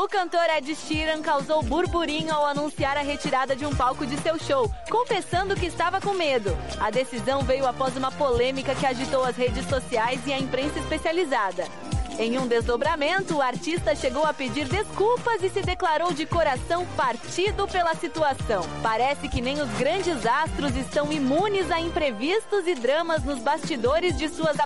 O cantor Ed Sheeran causou burburinho ao anunciar a retirada de um palco de seu show, confessando que estava com medo. A decisão veio após uma polêmica que agitou as redes sociais e a imprensa especializada. Em um desdobramento, o artista chegou a pedir desculpas e se declarou de coração partido pela situação. Parece que nem os grandes astros estão imunes a imprevistos e dramas nos bastidores de suas